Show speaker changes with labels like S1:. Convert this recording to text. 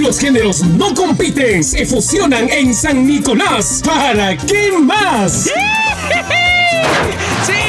S1: los géneros no compiten, se fusionan en San Nicolás. ¿Para qué más?
S2: ¡Sí!